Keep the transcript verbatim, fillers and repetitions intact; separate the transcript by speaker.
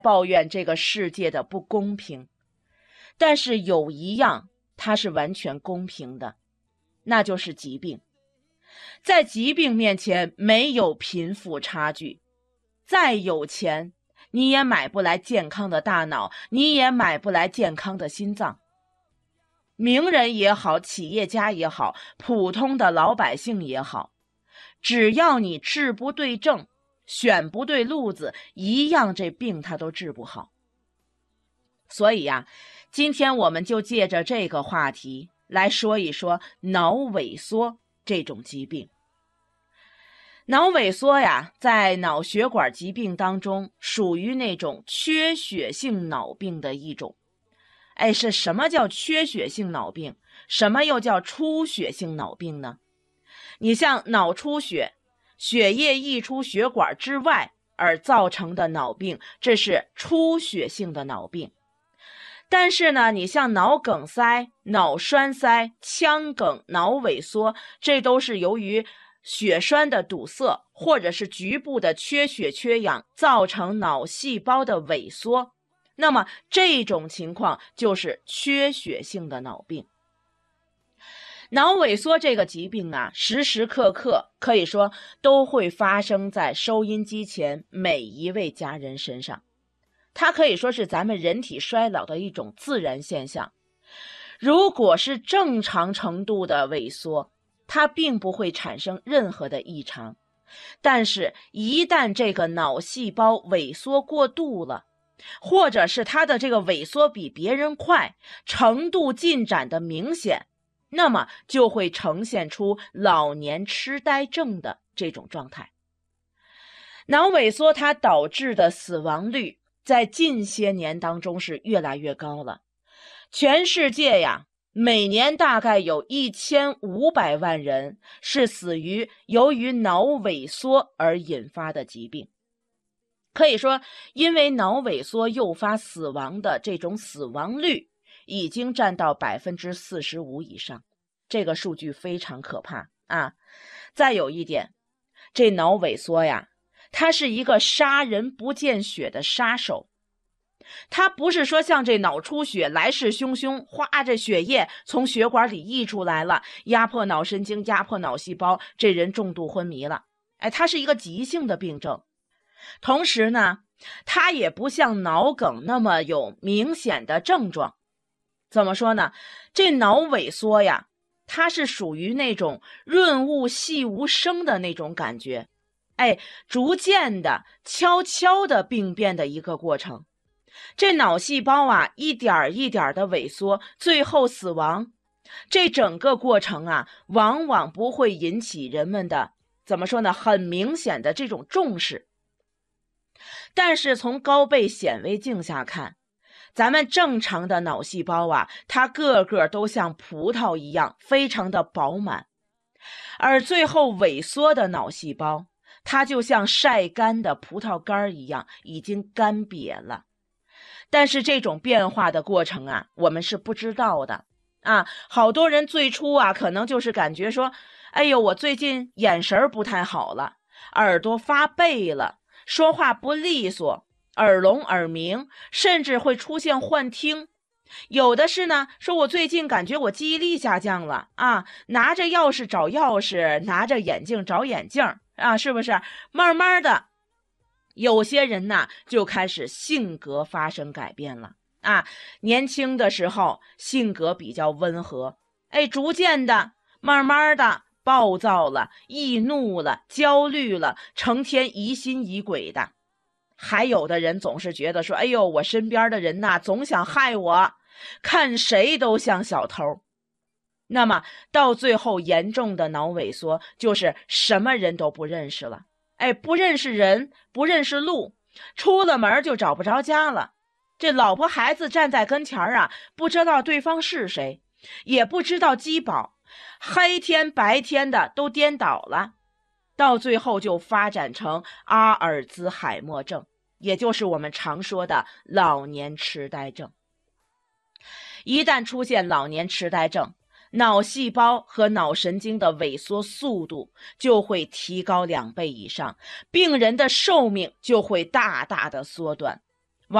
Speaker 1: 抱怨这个世界的不公平，但是有一样它是完全公平的，那就是疾病。在疾病面前没有贫富差距，再有钱你也买不来健康的大脑，你也买不来健康的心脏。名人也好，企业家也好，普通的老百姓也好，只要你治不对症，选不对路子，一样这病它都治不好。所以呀，今天我们就借着这个话题来说一说脑萎缩这种疾病。脑萎缩呀，在脑血管疾病当中属于那种缺血性脑病的一种。哎，是什么叫缺血性脑病？什么又叫出血性脑病呢？你像脑出血，血液溢出血管之外而造成的脑病，这是出血性的脑病。但是呢，你像脑梗塞、脑栓塞、腔梗、脑萎缩，这都是由于血栓的堵塞或者是局部的缺血缺氧造成脑细胞的萎缩，那么这种情况就是缺血性的脑病。脑萎缩这个疾病啊，时时刻刻可以说都会发生在收音机前每一位家人身上，它可以说是咱们人体衰老的一种自然现象。如果是正常程度的萎缩，它并不会产生任何的异常，但是一旦这个脑细胞萎缩过度了，或者是它的这个萎缩比别人快，程度进展的明显，那么就会呈现出老年痴呆症的这种状态。脑萎缩它导致的死亡率在近些年当中是越来越高了，全世界呀，每年大概有一千五百万人是死于由于脑萎缩而引发的疾病。可以说，因为脑萎缩诱发死亡的这种死亡率已经占到 百分之四十五 以上，这个数据非常可怕啊！再有一点，这脑萎缩呀，它是一个杀人不见血的杀手。它不是说像这脑出血来势汹汹，哗，这血液从血管里溢出来了，压迫脑神经，压迫脑细胞，这人重度昏迷了。哎，它是一个急性的病症。同时呢，它也不像脑梗那么有明显的症状。怎么说呢？这脑萎缩呀，它是属于那种润物细无声的那种感觉，哎，逐渐的、悄悄的病变的一个过程。这脑细胞啊，一点一点的萎缩，最后死亡。这整个过程啊，往往不会引起人们的，怎么说呢，很明显的这种重视。但是从高倍显微镜下看，咱们正常的脑细胞啊，它个个都像葡萄一样，非常的饱满。而最后萎缩的脑细胞，它就像晒干的葡萄干一样，已经干瘪了。但是这种变化的过程啊，我们是不知道的啊。好多人最初啊，可能就是感觉说，哎呦，我最近眼神不太好了，耳朵发背了，说话不利索，耳聋耳鸣，甚至会出现幻听。有的是呢，说我最近感觉我记忆力下降了啊，拿着钥匙找钥匙，拿着眼镜找眼镜啊，是不是？慢慢的，有些人呢就开始性格发生改变了啊。年轻的时候性格比较温和，哎，逐渐的，慢慢的暴躁了，易怒了，焦虑了，成天疑心疑鬼的。还有的人总是觉得说，哎呦，我身边的人呐，总想害我，看谁都像小偷。那么到最后严重的脑萎缩，就是什么人都不认识了，哎，不认识人，不认识路，出了门就找不着家了。这老婆孩子站在跟前啊，不知道对方是谁，也不知道饥饱，黑天白天的都颠倒了。到最后就发展成阿尔兹海默症，也就是我们常说的老年痴呆症。一旦出现老年痴呆症，脑细胞和脑神经的萎缩速度就会提高两倍以上，病人的寿命就会大大的缩短。